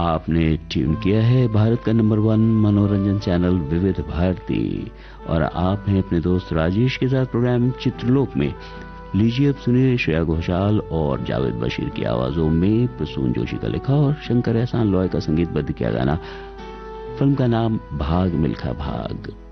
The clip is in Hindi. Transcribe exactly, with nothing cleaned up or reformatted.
आपने ट्यून किया है भारत का नंबर वन मनोरंजन चैनल विविध भारती और आप हैं अपने दोस्त राजेश के साथ प्रोग्राम चित्रलोक में। लीजिए अब सुनिए श्रेया घोषाल और जावेद बशीर की आवाजों में प्रसून जोशी का लिखा और शंकर एहसान लॉय का संगीतबद्ध किया गाना। फिल्म का नाम भाग मिल्खा भाग।